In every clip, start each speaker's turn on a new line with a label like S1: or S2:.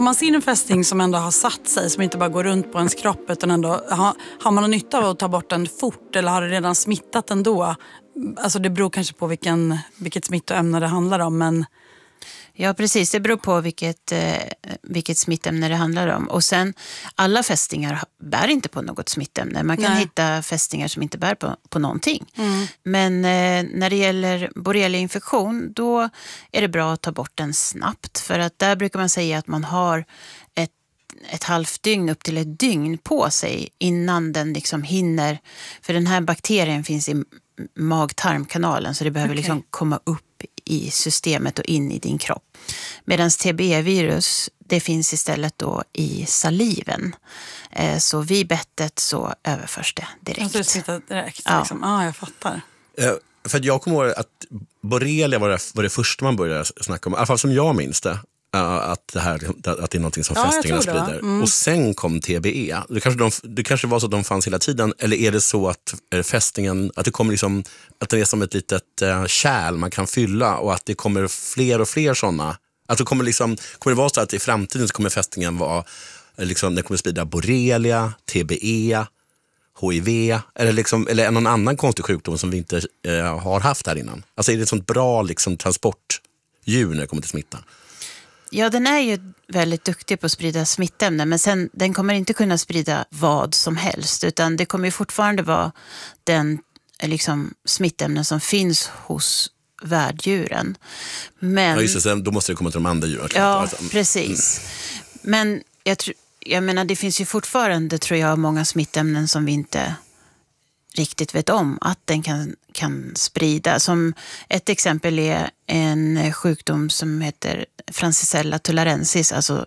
S1: Om man ser en fästing som ändå har satt sig, som inte bara går runt på ens kropp utan ändå, har man någon nytta av att ta bort den fort eller har det redan smittat ändå? Alltså det beror kanske på vilket smittoämne det handlar om, men...
S2: Ja, precis. Det beror på vilket smittämne det handlar om. Och sen, alla fästingar bär inte på något smittämne. Man kan hitta fästingar som inte bär på någonting. Men när det gäller borreliainfektion, då är det bra att ta bort den snabbt. För att där brukar man säga att man har ett halvt dygn upp till ett dygn på sig innan den liksom hinner. För den här bakterien finns i mag-tarmkanalen, så det behöver liksom komma upp i systemet och in i din kropp. Medan TBE-virus, det finns istället då i saliven. Så vid bettet så överförs det direkt.
S1: Alltså det smittar direkt?
S2: Ja.
S1: Liksom. Ja, jag fattar.
S3: För att jag kommer ihåg att borrelia var det första man började snacka om. I alla fall som jag minns det. Att det är någonting som fästingarna sprider. Och sen kom TBE. Det kanske var så att de fanns hela tiden. Eller är det så att fästingen, att det kommer liksom, att det är som ett litet kärl man kan fylla och att det kommer fler och fler sådana. Att det kommer det vara så att i framtiden så kommer fästingen vara liksom, den kommer sprida borrelia, TBE, HIV eller någon annan konstig sjukdom som vi inte har haft här innan. Alltså är det ett sånt bra transportdjur när det kommer till smitta?
S2: Ja, den är ju väldigt duktig på att sprida smittämnen, men sen, den kommer inte kunna sprida vad som helst, utan det kommer ju fortfarande vara den smittämnen som finns hos värddjuren. Men,
S3: ja, just det, då måste det komma till de andra djuren.
S2: Ja, precis. Men jag menar, det finns ju fortfarande, tror jag, många smittämnen som vi inte riktigt vet om att den kan sprida. Som ett exempel är en sjukdom som heter Francisella tularensis, alltså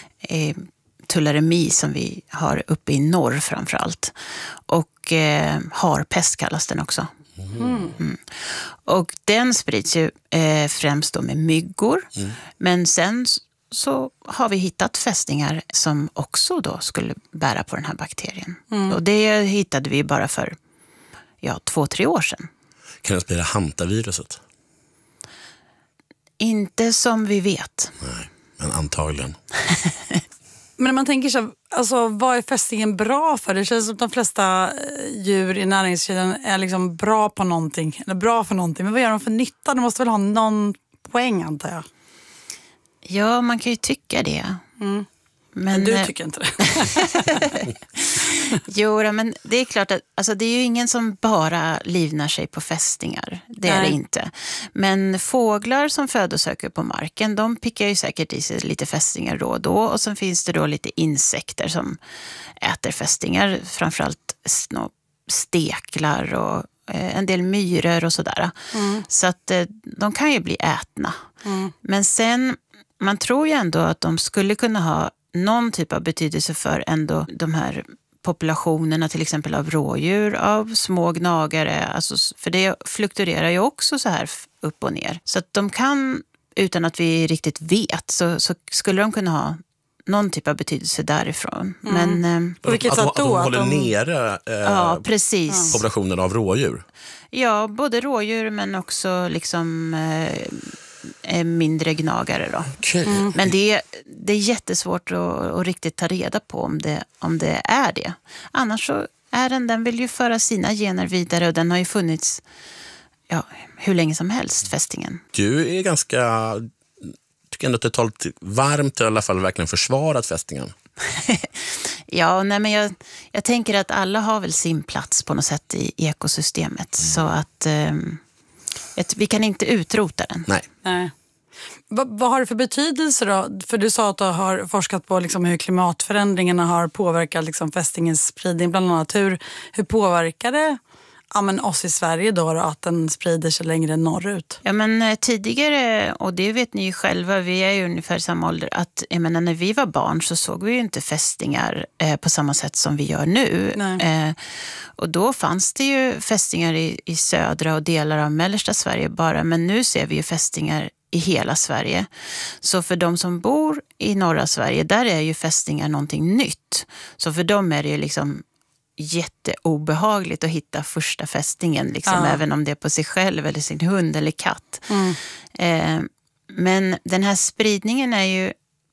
S2: tularemi som vi har uppe i norr framförallt. Och harpest kallas den också. Och den sprids ju främst då med myggor. Men sen så har vi hittat fästingar som också då skulle bära på den här bakterien. Och det hittade vi bara för 2-3 år sedan.
S3: Kan det sprida hantaviruset?
S2: Inte som vi vet.
S3: Nej, men antagligen.
S1: Men när man tänker så, alltså, vad är fästingen bra för? Det känns som att de flesta djur i näringskedjan är bra på någonting. Eller bra för någonting. Men vad gör de för nytta? De måste väl ha någon poäng, antar jag.
S2: Ja, man kan ju tycka det.
S1: Men du tycker inte det.
S2: Jo, men det är klart att alltså, det är ju ingen som bara livnar sig på fästingar. Det är det inte. Men fåglar som födosöker på marken, de pickar ju säkert i sig lite fästingar då och då. Och sen finns det då lite insekter som äter fästingar. Framförallt steklar och en del myror och sådär. Så att de kan ju bli ätna. Men sen, man tror ju ändå att de skulle kunna ha någon typ av betydelse för ändå de här populationerna, till exempel av rådjur, av små gnagare, alltså, för det fluktuerar ju också så här upp och ner. Så att de kan, utan att vi riktigt vet, så skulle de kunna ha någon typ av betydelse därifrån. Men,
S1: på vilket sätt då?
S3: Att de håller nere
S2: precis.
S3: populationen av rådjur?
S2: Ja, både rådjur men också mindre gnagare då.
S3: Okay.
S2: Men det är jättesvårt att riktigt ta reda på om det är det. Annars så är den vill ju föra sina gener vidare, och den har ju funnits hur länge som helst, fästingen.
S3: Du är ganska, tycker ändå att det tar lite varmt, i alla fall verkligen försvarat fästingen.
S2: Ja, nej, men jag tänker att alla har väl sin plats på något sätt i ekosystemet, så att vi kan inte utrota den.
S1: Nej. Vad har det för betydelse då? För du sa att du har forskat på hur klimatförändringarna har påverkat fästingens spridning bland annat. Hur påverkar det oss i Sverige då att den sprider sig längre norrut? Ja,
S2: men tidigare, och det vet ni ju själva, vi är ju ungefär samma ålder, att när vi var barn så såg vi ju inte fästingar på samma sätt som vi gör nu. Och då fanns det ju fästingar i södra och delar av mellersta Sverige bara, men nu ser vi ju fästingar i hela Sverige. Så för de som bor i norra Sverige, där är ju fästingar någonting nytt. Så för dem är det ju jätteobehagligt att hitta första fästingen, även om det är på sig själv eller sin hund eller katt. Men den här spridningen är ju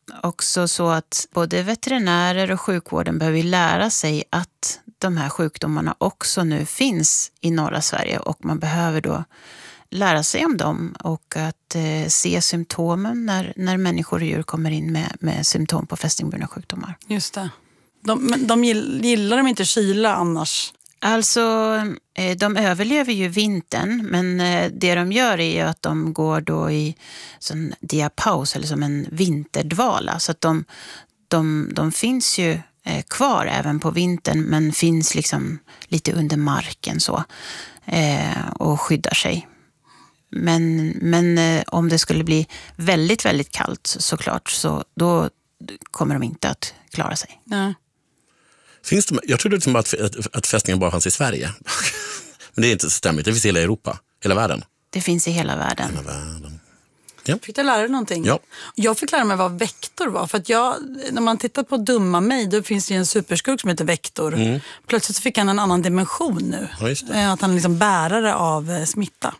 S2: också så att både veterinärer och sjukvården behöver lära sig att de här sjukdomarna också nu finns i norra Sverige, och man behöver då lära sig om dem och att se symptomen när människor och djur kommer in med symptom på fästingburna sjukdomar.
S1: Just det. De gillar de inte kyla annars?
S2: Alltså, de överlever ju vintern, men det de gör är ju att de går då i sån diapaus eller som en vinterdvala. Så att de finns ju kvar även på vintern, men finns liksom lite under marken så och skyddar sig. Men om det skulle bli väldigt, väldigt kallt såklart, så då kommer de inte att klara sig.
S1: Nej.
S3: Jag trodde liksom att fästingen bara fanns i Sverige. Men det är inte så stämmigt. Det finns i hela Europa, hela världen.
S2: Det finns i hela världen.
S3: Ja.
S1: Fick du lära dig någonting?
S3: Ja.
S1: Jag fick lära mig vad Vektor var. För att när man tittar på Dumma mig, då finns det ju en superskurk som heter Vektor. Plötsligt så fick han en annan dimension nu.
S3: Ja, just det.
S1: Att han är liksom bärare av smitta.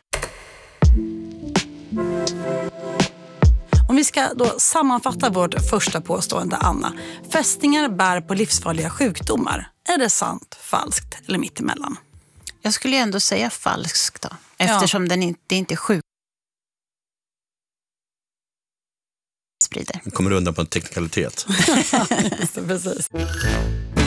S1: Om vi ska då sammanfatta vårt första påstående, Anna. Fästingar bär på livsfarliga sjukdomar. Är det sant, falskt eller mittemellan?
S2: Jag skulle ändå säga falskt då. Eftersom det inte är sjuk. Sprider.
S3: Kommer undan på en teknikalitet.
S1: Just det, precis.